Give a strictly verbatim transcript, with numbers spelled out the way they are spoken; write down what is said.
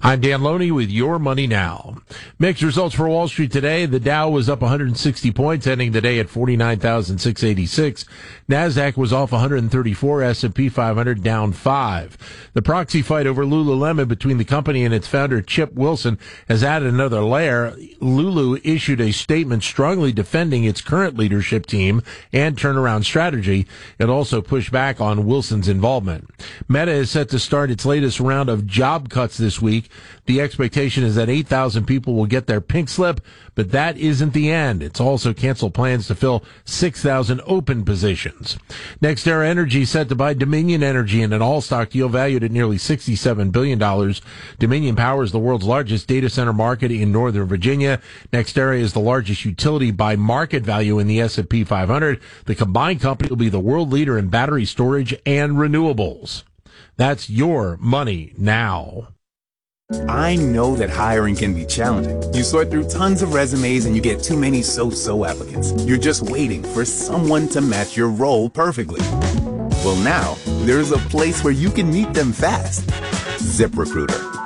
I'm Dan Loney with Your Money Now. Mixed results for Wall Street today. The Dow was up one hundred sixty points, ending the day at forty-nine thousand six hundred eighty-six. NASDAQ was off one hundred thirty-four, S and P five hundred down five. The proxy fight over Lululemon between the company and its founder, Chip Wilson, has added another layer. Lulu issued a statement strongly defending its current leadership team and turnaround strategy. It also pushed back on Wilson's involvement. Meta is set to start its latest round of job cuts this week. The expectation is that eight thousand people will get their pink slip, but that isn't the end. It's also canceled plans to fill six thousand open positions. NextEra Energy set to buy Dominion Energy in an all-stock deal valued at nearly sixty-seven billion dollars. Dominion Power is the world's largest data center market in Northern Virginia. NextEra is the largest utility by market value in the S and P five hundred. The combined company will be the world leader in battery storage and renewables. That's Your Money Now. I know that hiring can be challenging. You sort through tons of resumes and you get too many so-so applicants. You're just waiting for someone to match your role perfectly. Well, now, there's a place where you can meet them fast. ZipRecruiter.